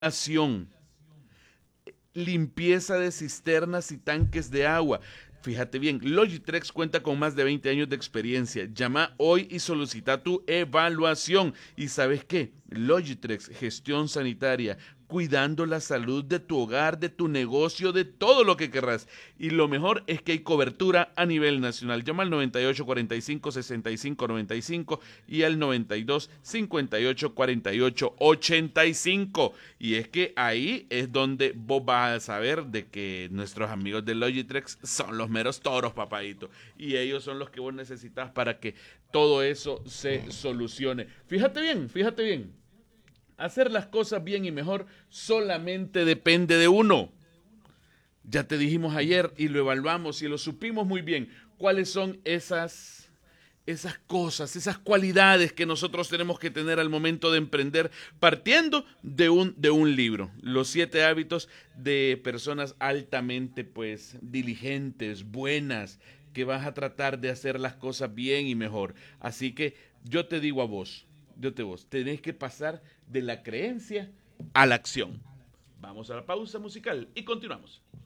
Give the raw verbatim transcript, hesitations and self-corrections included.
Acción, limpieza de cisternas y tanques de agua. Fíjate bien, Logitrex cuenta con más de veinte años de experiencia. Llama hoy y solicita tu evaluación. ¿Y sabes qué? Logitrex, gestión sanitaria, cuidando la salud de tu hogar, de tu negocio, de todo lo que querrás. Y lo mejor es que hay cobertura a nivel nacional. Llama al noventa y ocho cuarenta y cinco sesenta y cinco noventa y cinco y al noventa y dos cincuenta y ocho cuarenta y ocho ochenta y cinco. Y es que ahí es donde vos vas a saber de que nuestros amigos de Logitrex son los meros toros, papadito. Y ellos son los que vos necesitas para que todo eso se solucione. Fíjate bien, fíjate bien. Hacer las cosas bien y mejor solamente depende de uno. Ya te dijimos ayer y lo evaluamos y lo supimos muy bien. ¿Cuáles son esas, esas cosas, esas cualidades que nosotros tenemos que tener al momento de emprender partiendo de un, de un libro? Los siete hábitos de personas altamente pues diligentes, buenas, que vas a tratar de hacer las cosas bien y mejor. Así que yo te digo a vos, yo te vos, tenés que pasar de la creencia a la acción. Vamos a la pausa musical y continuamos.